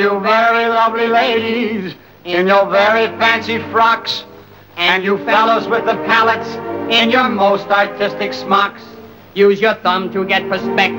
You very lovely ladies in your very fancy frocks, and you fellows with the palettes in your most artistic smocks. Use your thumb to get perspective.